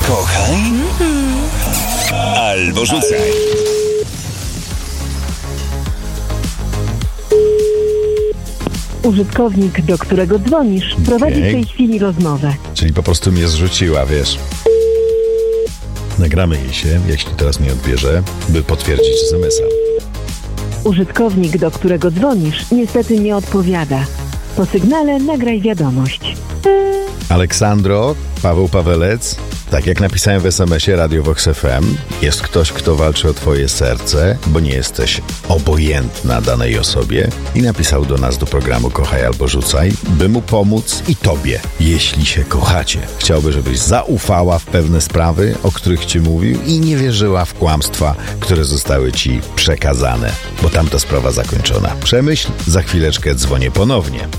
Kochaj albo rzucaj. Użytkownik, do którego dzwonisz, prowadzi w tej chwili rozmowę. Czyli po prostu mnie zrzuciła, wiesz. Nagramy jej się, jeśli teraz mnie odbierze, by potwierdzić SMS-a. Użytkownik, do którego dzwonisz, niestety nie odpowiada. Po sygnale nagraj wiadomość. Aleksandro, Paweł Pawelec, tak jak napisałem w SMS-ie Radio Vox FM, jest ktoś, kto walczy o twoje serce, bo nie jesteś obojętna danej osobie i napisał do nas do programu Kochaj albo Rzucaj, by mu pomóc i tobie, jeśli się kochacie. Chciałby, żebyś zaufała w pewne sprawy, o których ci mówił i nie wierzyła w kłamstwa, które zostały ci przekazane, bo tamta sprawa zakończona. Przemyśl, za chwileczkę dzwonię ponownie.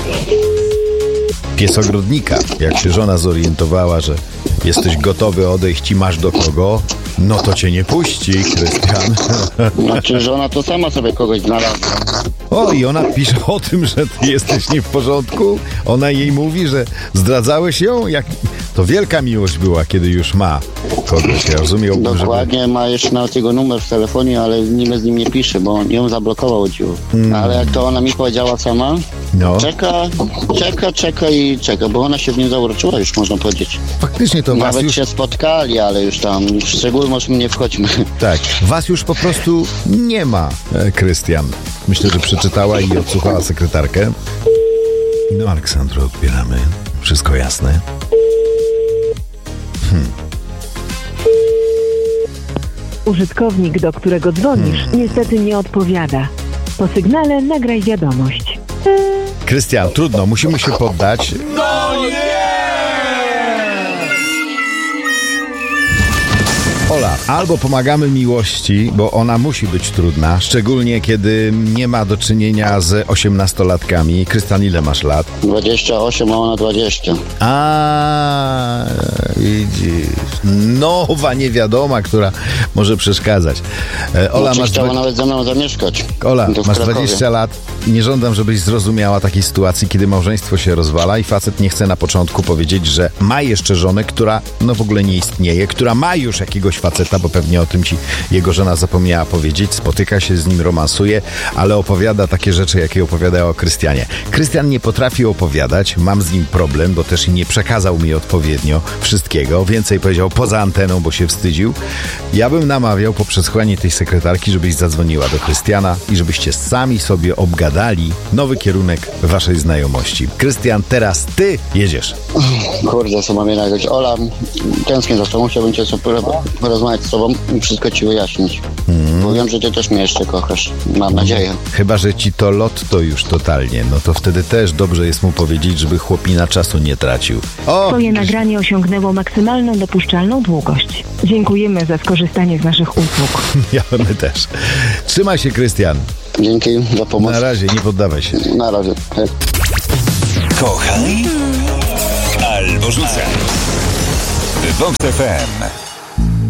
Pies ogrodnika, jak się żona zorientowała, że jesteś gotowy odejść i masz do kogo, no to cię nie puści, Krystian. Znaczy żona to sama sobie kogoś znalazła. O, i ona pisze o tym, że ty jesteś nie w porządku. Ona jej mówi, że zdradzałeś ją? To wielka miłość była, kiedy już ma kogoś, ja rozumiem. Dokładnie, ma jeszcze nawet jego numer w telefonie, ale nikt z nim nie pisze, bo on ją zablokował dziur. Ale jak to ona mi powiedziała sama, no. czeka, bo ona się w nim zauroczyła, już można powiedzieć. Faktycznie to was nawet już... się spotkali, ale już tam w szczegóły może nie wchodźmy. Tak, was już po prostu nie ma, Krystian. Myślę, że przeczytała i odsłuchała sekretarkę. No, Aleksandro, odbieramy. Wszystko jasne. Użytkownik, do którego dzwonisz, niestety nie odpowiada. Po sygnale nagraj wiadomość. Krystian, trudno, musimy się poddać. No nie! Ola, albo pomagamy miłości, bo ona musi być trudna, szczególnie kiedy nie ma do czynienia z 18-latkami. Krystian, ile masz lat? 28, a ona 20. A, widzisz. Nowa niewiadoma, która może przeszkadzać. Ola, masz chciała nawet ze mną zamieszkać. Ola, masz Krakowie. 20 lat. Nie żądam, żebyś zrozumiała takiej sytuacji, kiedy małżeństwo się rozwala i facet nie chce na początku powiedzieć, że ma jeszcze żonę, która no w ogóle nie istnieje, która ma już jakiegoś faceta, bo pewnie o tym ci jego żona zapomniała powiedzieć, spotyka się z nim, romansuje, ale opowiada takie rzeczy, jakie opowiada o Krystianie. Krystian nie potrafi opowiadać, mam z nim problem, bo też nie przekazał mi odpowiednio wszystkiego, więcej powiedział poza anteną, bo się wstydził. Ja bym namawiał po przesłuchaniu tej sekretarki, żebyś zadzwoniła do Krystiana i żebyście sami sobie obgadali nowy kierunek waszej znajomości. Krystian, teraz ty jedziesz. Kurde, co mam nagrać? Ola, tęsknię za tobą, chciałbym cię sobie porozmawiać z tobą i wszystko ci wyjaśnić. Bo wiem, że ty też mnie jeszcze kochasz. Mam nadzieję. Chyba że ci to lotto już totalnie, no to wtedy też dobrze jest mu powiedzieć, żeby chłopina czasu nie tracił. Twoje nagranie osiągnęło maksymalną dopuszczalną długość. Dziękujemy za skorzystanie z naszych usług. Ja my też. Trzymaj się, Krystian. Dzięki za pomoc. Na razie, nie poddawaj się. Na razie. Kochaj albo rzucaj. Vox FM.